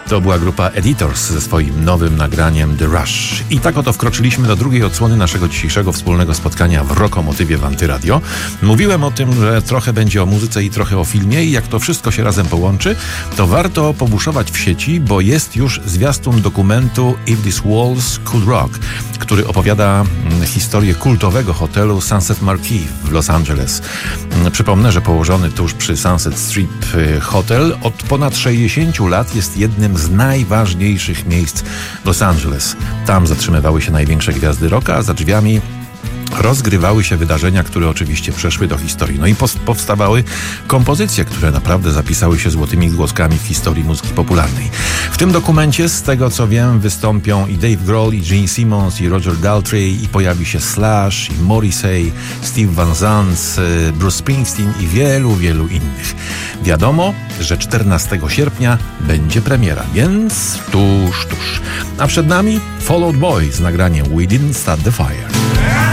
To była grupa Editors ze swoim nowym nagraniem The Rush. I tak oto wkroczyliśmy do drugiej odsłony naszego dzisiejszego wspólnego spotkania w Rokomotywie w Antyradio. Mówiłem o tym, że trochę będzie o muzyce i trochę o filmie i jak to wszystko się razem połączy, to warto pobuszować w sieci, bo jest już zwiastun dokumentu If These Walls Could Rock, który opowiada historię kultowego hotelu Sunset Marquis w Los Angeles. Przypomnę, że położony tuż przy Sunset Strip hotel od ponad 60 lat jest jednym z najważniejszych miejsc Los Angeles. Tam zatrzymywały się największe gwiazdy rocka, a za drzwiami rozgrywały się wydarzenia, które oczywiście przeszły do historii. No i powstawały kompozycje, które naprawdę zapisały się złotymi głoskami w historii muzyki popularnej. W tym dokumencie, z tego co wiem, wystąpią i Dave Grohl, i Gene Simmons, i Roger Daltrey, i pojawi się Slash, i Morrissey, Steve Van Zandt, Bruce Springsteen i wielu, wielu innych. Wiadomo, że 14 sierpnia będzie premiera, więc tuż. A przed nami Fall Out Boy z nagraniem We Didn't Start the Fire.